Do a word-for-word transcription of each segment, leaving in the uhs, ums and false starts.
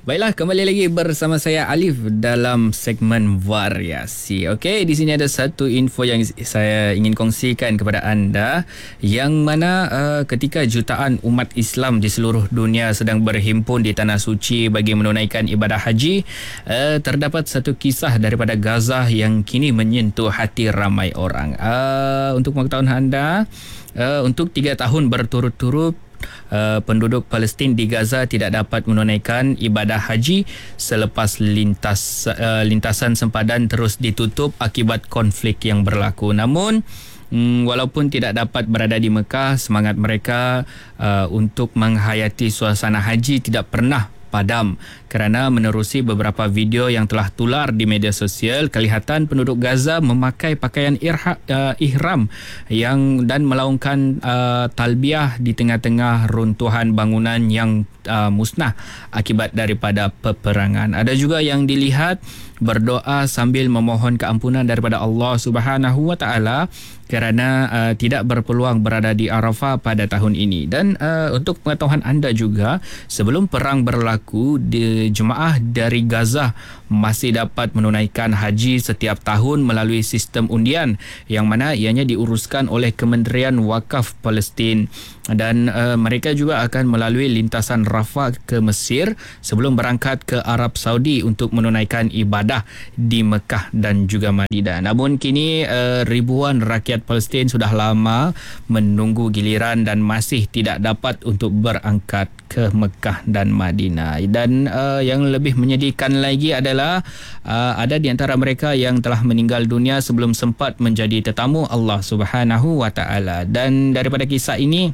Baiklah, kembali lagi bersama saya Alif dalam segmen variasi. Okey, di sini ada satu info yang saya ingin kongsikan kepada anda, yang mana uh, ketika jutaan umat Islam di seluruh dunia sedang berhimpun di Tanah Suci bagi menunaikan ibadah haji, uh, terdapat satu kisah daripada Gaza yang kini menyentuh hati ramai orang. Uh, untuk pengetahuan anda, uh, untuk tiga tahun berturut-turut Uh, penduduk Palestin di Gaza tidak dapat menunaikan ibadah haji selepas lintas uh, lintasan sempadan terus ditutup akibat konflik yang berlaku. Namun Hmm, walaupun tidak dapat berada di Mekah, semangat mereka uh, untuk menghayati suasana haji tidak pernah padam, kerana menerusi beberapa video yang telah tular di media sosial, kelihatan penduduk Gaza memakai pakaian irha, uh, ihram yang dan melaungkan uh, talbiah di tengah-tengah runtuhan bangunan yang uh, musnah akibat daripada peperangan. Ada juga yang dilihat berdoa sambil memohon keampunan daripada Allah Subhanahu Wa Taala kerana uh, tidak berpeluang berada di Arafah pada tahun ini. Dan uh, untuk pengetahuan anda juga, sebelum perang berlaku, di jemaah dari Gaza masih dapat menunaikan haji setiap tahun melalui sistem undian yang mana ianya diuruskan oleh Kementerian Wakaf Palestin, dan uh, mereka juga akan melalui lintasan Rafah ke Mesir sebelum berangkat ke Arab Saudi untuk menunaikan ibadah di Mekah dan juga Madinah. Namun kini uh, ribuan rakyat Palestin sudah lama menunggu giliran dan masih tidak dapat untuk berangkat ke Mekah dan Madinah. Dan uh, yang lebih menyedihkan lagi adalah uh, ada di antara mereka yang telah meninggal dunia sebelum sempat menjadi tetamu Allah Subhanahu Wa Taala. Dan daripada kisah ini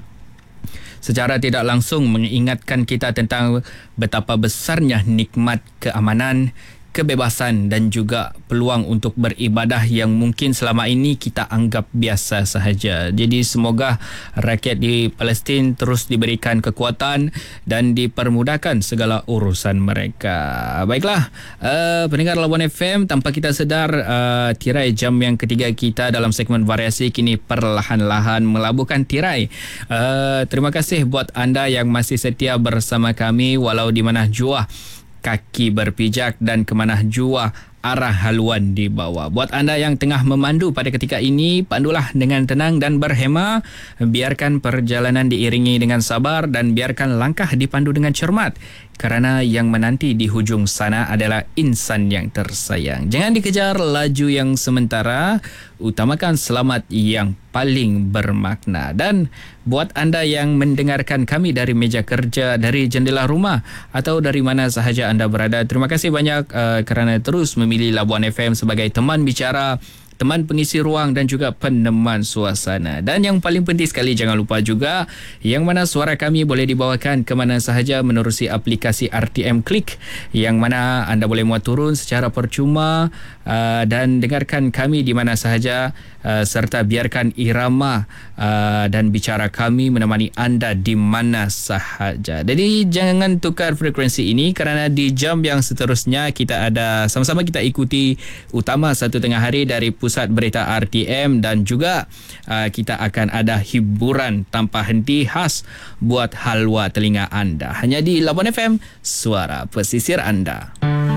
secara tidak langsung mengingatkan kita tentang betapa besarnya nikmat keamanan, kebebasan dan juga peluang untuk beribadah yang mungkin selama ini kita anggap biasa sahaja. Jadi semoga rakyat di Palestin terus diberikan kekuatan dan dipermudahkan segala urusan mereka. Baiklah, uh, pendengar Labuan F M, tanpa kita sedar, uh, tirai jam yang ketiga kita dalam segmen variasi kini perlahan-lahan melabuhkan tirai. Uh, terima kasih buat anda yang masih setia bersama kami walau di mana jua kaki berpijak dan ke mana jua arah haluan dibawa. Buat anda yang tengah memandu pada ketika ini, pandulah dengan tenang dan berhema. Biarkan perjalanan diiringi dengan sabar dan biarkan langkah dipandu dengan cermat, kerana yang menanti di hujung sana adalah insan yang tersayang. Jangan dikejar laju yang sementara, utamakan selamat yang paling bermakna. Dan buat anda yang mendengarkan kami dari meja kerja, dari jendela rumah atau dari mana sahaja anda berada, terima kasih banyak uh, kerana terus memilih Labuan F M sebagai teman bicara, teman pengisi ruang dan juga peneman suasana. Dan yang paling penting sekali, jangan lupa juga yang mana suara kami boleh dibawakan ke mana sahaja menerusi aplikasi R T M Click, yang mana anda boleh muat turun secara percuma uh, dan dengarkan kami di mana sahaja, uh, serta biarkan irama uh, dan bicara kami menemani anda di mana sahaja. Jadi jangan tukar frekuensi ini, kerana di jam yang seterusnya kita ada sama-sama kita ikuti utama satu tengah hari dari Pusat Berita R T M, dan juga uh, kita akan ada hiburan tanpa henti khas buat halwa telinga anda. Hanya di Labuan F M, suara pesisir anda.